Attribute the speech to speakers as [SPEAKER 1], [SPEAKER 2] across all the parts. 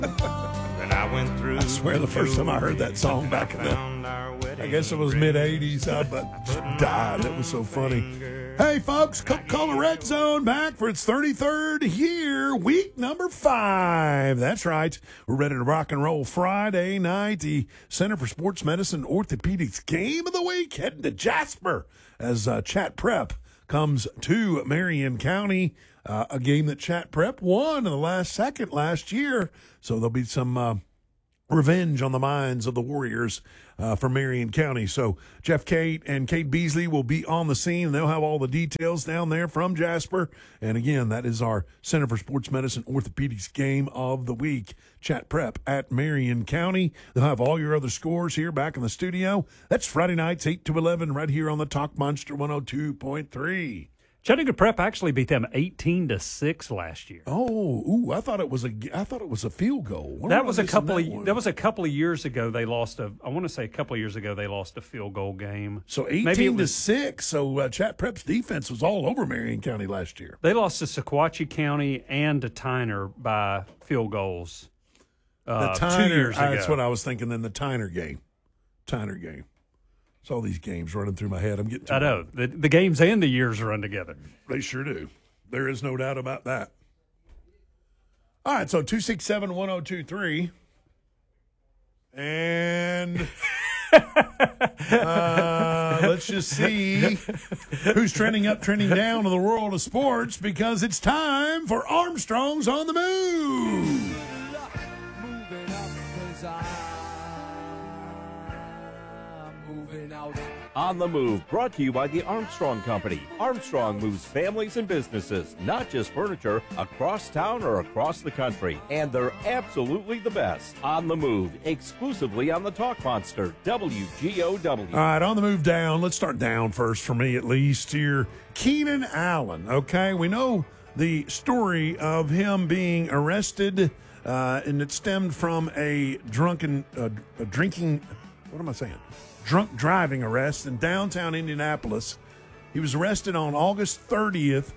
[SPEAKER 1] Then I went through.
[SPEAKER 2] I swear the first time I heard that song back in the, I guess it was mid-'80s, I about died. It was so funny. Hey, folks, Coca-Cola Red Zone back for its 33rd year, week number 5. That's right. We're ready to rock and roll Friday night. The Center for Sports Medicine Orthopedics Game of the Week heading to Jasper as Chat Prep comes to Marion County. A game that Chat Prep won in the last second last year. So there'll be some revenge on the minds of the Warriors from Marion County. So Jeff Cate and Kate Beasley will be on the scene, and they'll have all the details down there from Jasper. And again, that is our Center for Sports Medicine Orthopedics Game of the Week. Chat Prep at Marion County. They'll have all your other scores here back in the studio. That's Friday nights, 8 to 11, right here on the Talk Monster 102.3.
[SPEAKER 3] Chattanooga Prep actually beat them 18-6 last year.
[SPEAKER 2] Oh, I thought it was a field goal.
[SPEAKER 3] That was a couple of years ago. They lost a couple of years ago they lost a field goal game.
[SPEAKER 2] So 18-6. So Chat Prep's defense was all over Marion County last year.
[SPEAKER 3] They lost to Sequatchie County and to Tyner by field goals.
[SPEAKER 2] The Tyner,
[SPEAKER 3] 2 years ago.
[SPEAKER 2] That's what I was thinking. Then the Tyner game. It's all these games running through my head. I'm getting.
[SPEAKER 3] I know the games and the years run together.
[SPEAKER 2] They sure do. There is no doubt about that. All right, so 267-1023, and let's just see who's trending up, trending down in the world of sports, because it's time for Armstrong's on the Move.
[SPEAKER 4] On the Move, brought to you by the Armstrong Company. Armstrong moves families and businesses, not just furniture, across town or across the country. And they're absolutely the best. On the Move, exclusively on the Talk Monster, WGOW.
[SPEAKER 2] All right, on the move down. Let's start down first for me, at least here. Keenan Allen, okay? We know the story of him being arrested, and it stemmed from a drunk driving arrest in downtown Indianapolis. He was arrested on August 30th.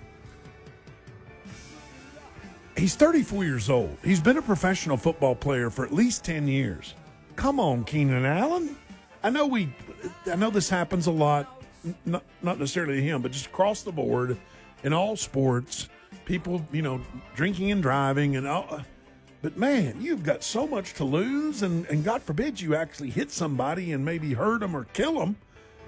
[SPEAKER 2] He's 34 years old. He's been a professional football player for at least 10 years. Come on, Keenan Allen. I know this happens a lot, not necessarily to him, but just across the board in all sports. People, drinking and driving and all. But, man, you've got so much to lose, and God forbid you actually hit somebody and maybe hurt them or kill them.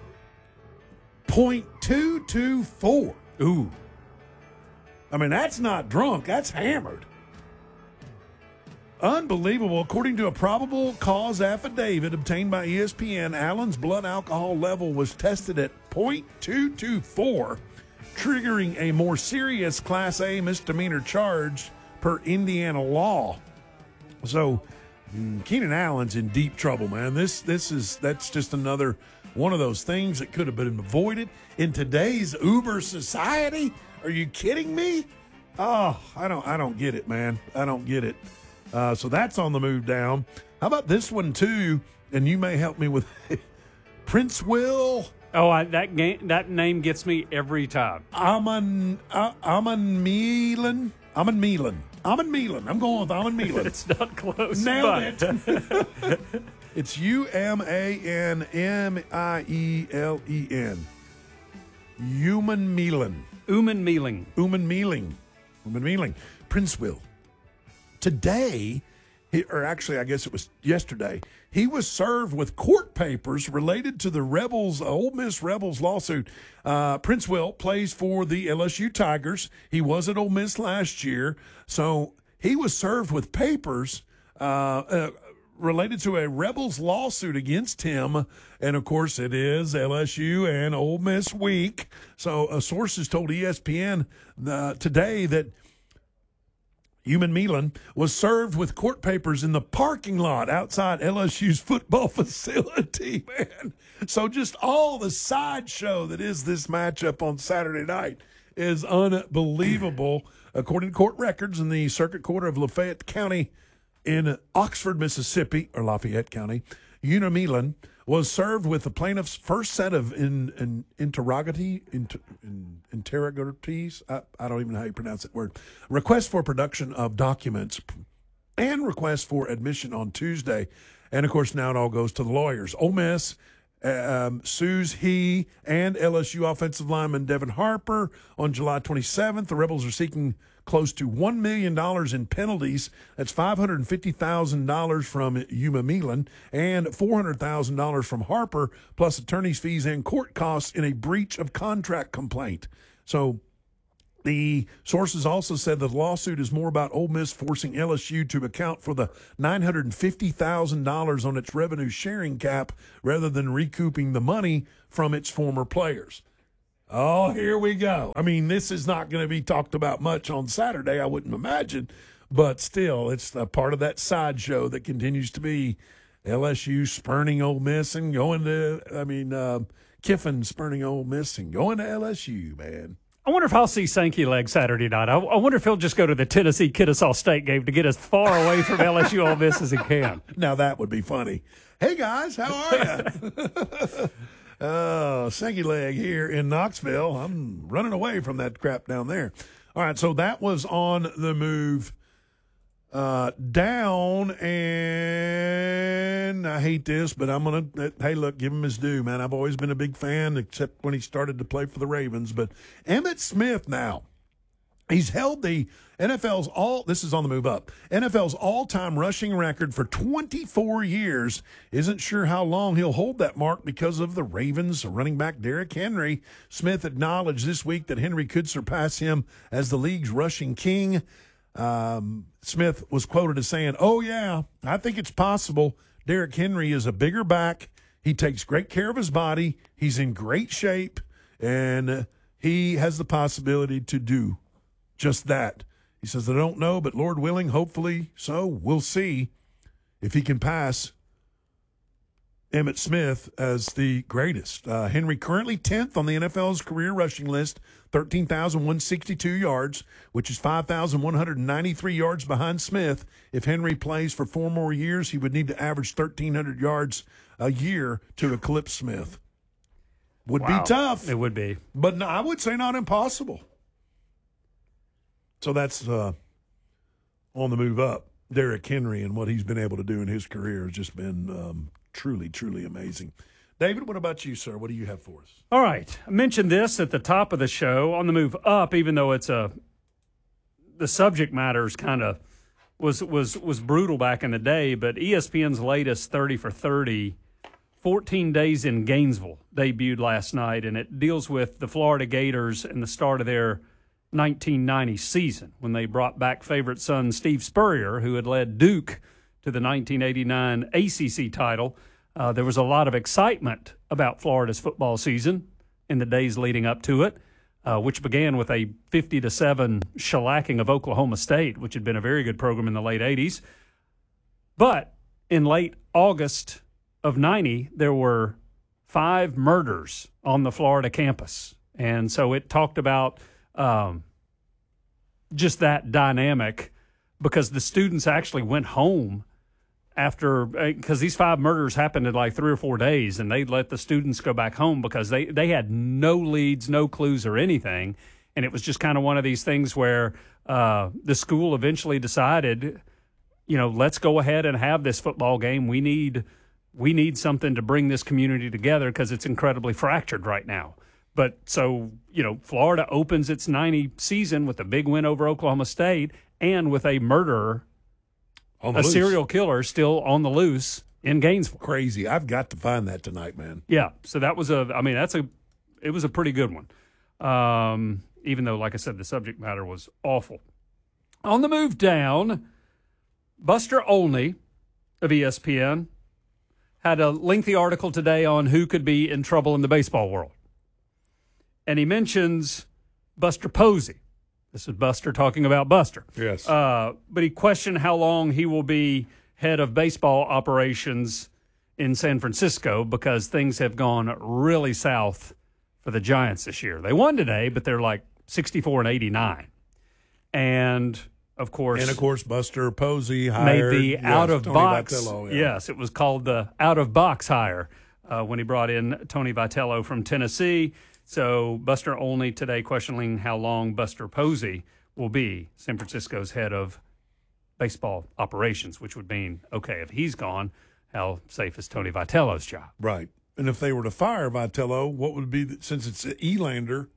[SPEAKER 2] .224.
[SPEAKER 3] Ooh.
[SPEAKER 2] I mean, that's not drunk. That's hammered. Unbelievable. According to a probable cause affidavit obtained by ESPN, Allen's blood alcohol level was tested at .224, triggering a more serious Class A misdemeanor charge per Indiana law. So Keenan Allen's in deep trouble, man. That's just another one of those things that could have been avoided in today's Uber society. Are you kidding me? Oh, I don't get it, man. I don't get it. So that's on the move down. How about this one too? And you may help me with Prince Will.
[SPEAKER 3] Oh, that name gets me every time.
[SPEAKER 2] Amon Milan. I'm going with Amon Milan.
[SPEAKER 3] It's not close.
[SPEAKER 2] Nailed it. It's UMANMIELEN. Uman Mealing. Prince Will. Today, or actually I guess it was yesterday, he was served with court papers related to the Ole Miss Rebels lawsuit. Prince Will plays for the LSU Tigers. He was at Ole Miss last year. So he was served with papers related to a Rebels lawsuit against him. And, of course, it is LSU and Ole Miss week. So sources told ESPN today that Human Milan was served with court papers in the parking lot outside LSU's football facility, man. So just all the sideshow that is this matchup on Saturday night is unbelievable. According to court records in the Circuit Court of Lafayette County in Oxford, Mississippi, or Lafayette County, Una Milan was served with the plaintiff's first set of interrogatories. I don't even know how you pronounce that word. Request for production of documents and requests for admission on Tuesday. And, of course, now it all goes to the lawyers. Ole Miss sues he and LSU offensive lineman Devin Harper on July 27th. The Rebels are seeking close to $1 million in penalties. That's $550,000 from Yuma Milan and $400,000 from Harper, plus attorney's fees and court costs in a breach of contract complaint. So the sources also said the lawsuit is more about Ole Miss forcing LSU to account for the $950,000 on its revenue sharing cap rather than recouping the money from its former players. Oh, here we go. I mean, this is not going to be talked about much on Saturday, I wouldn't imagine, but still, it's a part of that sideshow that continues to be LSU spurning Ole Miss and going to, Kiffin spurning Ole Miss and going to LSU, man.
[SPEAKER 3] I wonder if I'll see Sankey Leg Saturday night. I wonder if he'll just go to the Tennessee-Kennesaw State game to get as far away from LSU Ole Miss as he can.
[SPEAKER 2] Now, that would be funny. Hey, guys, how are you? Sankey Leg here in Knoxville. I'm running away from that crap down there. All right, so that was on the move down, and I hate this, but I'm going to, hey, look, give him his due, man. I've always been a big fan, except when he started to play for the Ravens. But Emmitt Smith now, he's held the this is on the move up, NFL's all-time rushing record for 24 years. Isn't sure how long he'll hold that mark because of the Ravens running back Derrick Henry. Smith acknowledged this week that Henry could surpass him as the league's rushing king. Smith was quoted as saying, "Oh, yeah, I think it's possible. Derrick Henry is a bigger back. He takes great care of his body. He's in great shape, and he has the possibility to do just that." He says, "I don't know, but Lord willing, hopefully so. We'll see if he can pass Emmitt Smith as the greatest." Henry currently 10th on the NFL's career rushing list, 13,162 yards, which is 5,193 yards behind Smith. If Henry plays for 4 more years, he would need to average 1,300 yards a year to eclipse Smith. Would be tough.
[SPEAKER 3] It would be.
[SPEAKER 2] But no, I would say not impossible. So that's on the move up. Derrick Henry and what he's been able to do in his career has just been truly, truly amazing. David, what about you, sir? What do you have for us?
[SPEAKER 3] All right. I mentioned this at the top of the show. On the move up, even though it's the subject matter is kind of was brutal back in the day, but ESPN's latest 30 for 30, 14 Days in Gainesville, debuted last night, and it deals with the Florida Gators and the start of their 1990 season when they brought back favorite son Steve Spurrier, who had led Duke to the 1989 ACC title. There was a lot of excitement about Florida's football season in the days leading up to it, which began with a 50-7 shellacking of Oklahoma State, which had been a very good program in the late 80s. But in late August of 90, there were 5 murders on the Florida campus. And so it talked about just that dynamic, because the students actually went home after, because these 5 murders happened in like 3 or 4 days, and they let the students go back home because they had no leads, no clues or anything. And it was just kind of one of these things where the school eventually decided, let's go ahead and have this football game. We need something to bring this community together because it's incredibly fractured right now. But so, Florida opens its 90 season with a big win over Oklahoma State and with a murderer, a serial killer still on the loose in Gainesville.
[SPEAKER 2] Crazy. I've got to find that tonight, man.
[SPEAKER 3] Yeah. So that was it was a pretty good one. Even though, like I said, the subject matter was awful. On the move down, Buster Olney of ESPN had a lengthy article today on who could be in trouble in the baseball world. And he mentions Buster Posey. This is Buster talking about Buster.
[SPEAKER 2] Yes.
[SPEAKER 3] But he questioned how long he will be head of baseball operations in San Francisco because things have gone really south for the Giants this year. They won today, but they're like 64-89. And, of course,
[SPEAKER 2] Buster Posey hired
[SPEAKER 3] made the out-of-box.
[SPEAKER 2] Vitello, yeah.
[SPEAKER 3] Yes, it was called the out-of-box hire when he brought in Tony Vitello from Tennessee. So Buster Olney today questioning how long Buster Posey will be San Francisco's head of baseball operations, which would mean, okay, if he's gone, how safe is Tony Vitello's job?
[SPEAKER 2] Right. And if they were to fire Vitello, what would be, since it's Elander,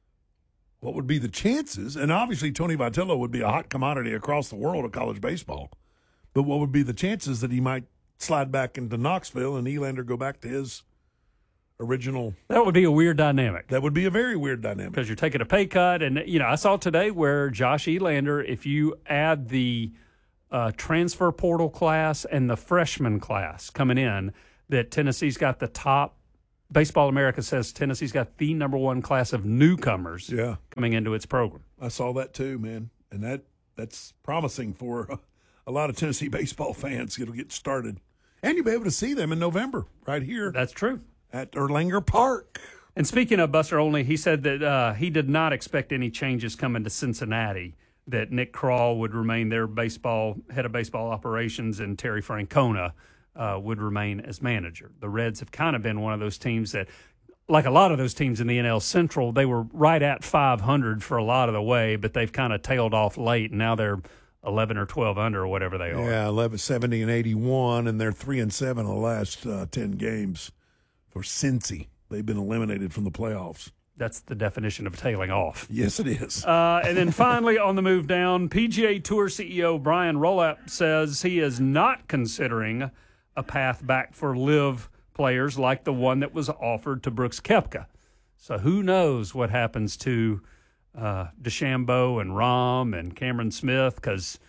[SPEAKER 2] what would be the chances? And obviously Tony Vitello would be a hot commodity across the world of college baseball. But what would be the chances that he might slide back into Knoxville and Elander go back to his original?
[SPEAKER 3] That would be a weird dynamic.
[SPEAKER 2] That would be a very weird dynamic.
[SPEAKER 3] Because you're taking a pay cut. And, I saw today where Josh Elander, if you add the transfer portal class and the freshman class coming in, that Tennessee's got the top. Baseball America says Tennessee's got the number one class of newcomers coming into its program.
[SPEAKER 2] I saw that too, man. And that's promising for a lot of Tennessee baseball fans. It'll get started. And you'll be able to see them in November right here.
[SPEAKER 3] That's true.
[SPEAKER 2] At Erlanger Park.
[SPEAKER 3] And speaking of Buster Olney, he said that he did not expect any changes coming to Cincinnati, that Nick Krall would remain their head of baseball operations and Terry Francona would remain as manager. The Reds have kind of been one of those teams that, like a lot of those teams in the NL Central, they were right at 500 for a lot of the way, but they've kind of tailed off late, and now they're 11 or 12 under or whatever they are.
[SPEAKER 2] Yeah, 11, 70, and 81, and they're 3-7 in the last 10 games for Cincy. They've been eliminated from the playoffs.
[SPEAKER 3] That's the definition of tailing off.
[SPEAKER 2] Yes, it is.
[SPEAKER 3] And then finally, on the move down, PGA Tour CEO Brian Rolapp says he is not considering a path back for LIV players like the one that was offered to Brooks Koepka. So who knows what happens to DeChambeau and Rahm and Cameron Smith, because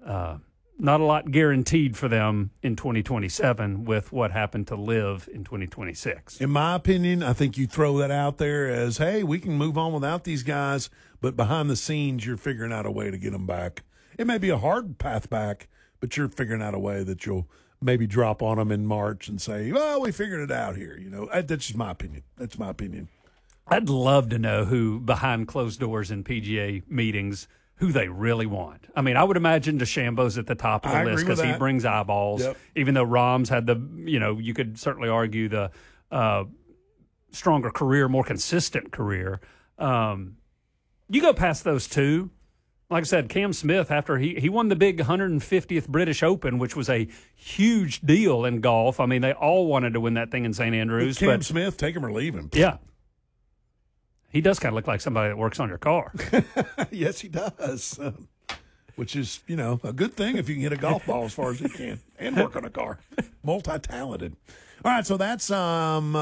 [SPEAKER 3] not a lot guaranteed for them in 2027 with what happened to LIV in 2026.
[SPEAKER 2] In my opinion, I think you throw that out there as, hey, we can move on without these guys, but behind the scenes, you're figuring out a way to get them back. It may be a hard path back, but you're figuring out a way that you'll maybe drop on them in March and say, well, we figured it out here. That's just my opinion. That's my opinion.
[SPEAKER 3] I'd love to know who behind closed doors in PGA meetings, who they really want. I mean, I would imagine DeChambeau's at the top of the list because he brings eyeballs.
[SPEAKER 2] Yep.
[SPEAKER 3] Even though Rahm's had you could certainly argue the stronger career, more consistent career. You go past those two. Like I said, Cam Smith, after he won the big 150th British Open, which was a huge deal in golf. I mean, they all wanted to win that thing in St. Andrews.
[SPEAKER 2] Cam Smith, take him or leave him.
[SPEAKER 3] Yeah. He does kind of look like somebody that works on your car.
[SPEAKER 2] Yes, he does. Which is, a good thing if you can hit a golf ball as far as he can and work on a car. Multi-talented. All right, so that's our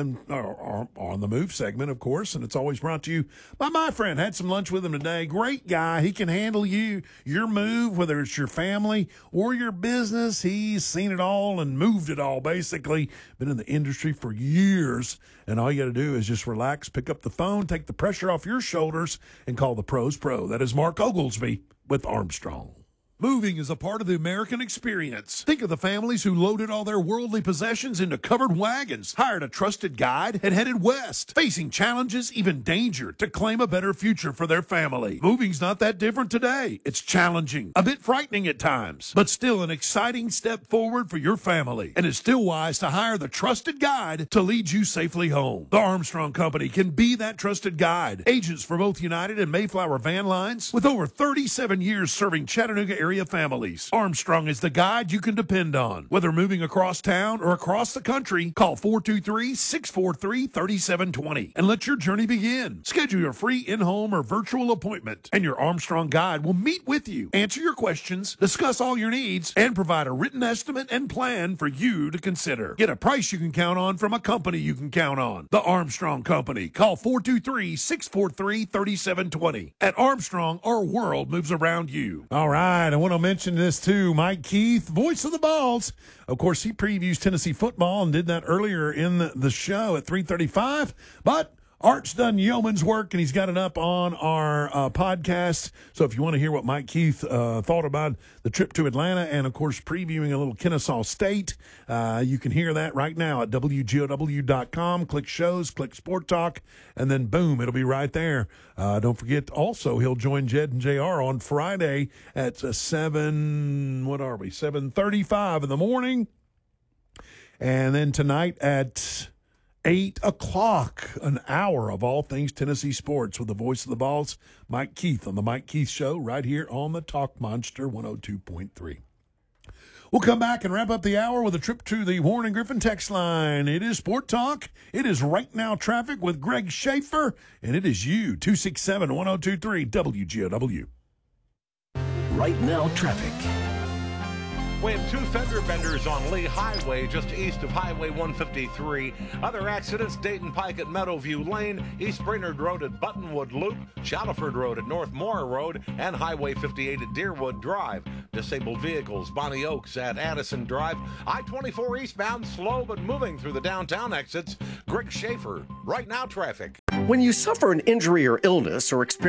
[SPEAKER 2] On the Move segment, of course, and it's always brought to you by my friend. Had some lunch with him today. Great guy. He can handle your move, whether it's your family or your business. He's seen it all and moved it all, basically. Been in the industry for years, and all you got to do is just relax, pick up the phone, take the pressure off your shoulders, and call the pros pro. That is Mark Oglesby with Armstrong. Moving is a part of the American experience. Think of the families who loaded all their worldly possessions into covered wagons, hired a trusted guide, and headed west, facing challenges, even danger, to claim a better future for their family. Moving's not that different today. It's challenging, a bit frightening at times, but still an exciting step forward for your family. And it's still wise to hire the trusted guide to lead you safely home. The Armstrong Company can be that trusted guide. Agents for both United and Mayflower van lines, with over 37 years serving Chattanooga area families. Armstrong is the guide you can depend on. Whether moving across town or across the country, call 423-643-3720 and let your journey begin. Schedule your free in-home or virtual appointment, and your Armstrong guide will meet with you, answer your questions, discuss all your needs, and provide a written estimate and plan for you to consider. Get a price you can count on from a company you can count on. The Armstrong Company. Call 423-643-3720. At Armstrong, our world moves around you. All right, I want to mention this too. Mike Keith, voice of the Balls. Of course, he previews Tennessee football and did that earlier in the show at 3:35. But Art's done yeoman's work, and he's got it up on our podcast. So if you want to hear what Mike Keith thought about the trip to Atlanta and, of course, previewing a little Kennesaw State, you can hear that right now at WGOW.com. Click shows, click Sport Talk, and then, boom, it'll be right there. Don't forget, also, he'll join Jed and JR on Friday at 7:35 in the morning. And then tonight at 8 o'clock, an hour of all things Tennessee sports with the voice of the Vols, Mike Keith, on the Mike Keith Show right here on the Talk Monster 102.3. We'll come back and wrap up the hour with a trip to the Warren and Griffin text line. It is Sport Talk. It is Right Now Traffic with Greg Schaefer, and it is you, 267-1023 WGOW.
[SPEAKER 5] Right Now Traffic.
[SPEAKER 6] We have two fender benders on Lee Highway, just east of Highway 153. Other accidents, Dayton Pike at Meadowview Lane, East Brainerd Road at Buttonwood Loop, Shallowford Road at North Moore Road, and Highway 58 at Deerwood Drive. Disabled vehicles, Bonnie Oaks at Addison Drive. I-24 eastbound, slow but moving through the downtown exits. Greg Schaefer, Right Now Traffic.
[SPEAKER 5] When you suffer an injury or illness or experience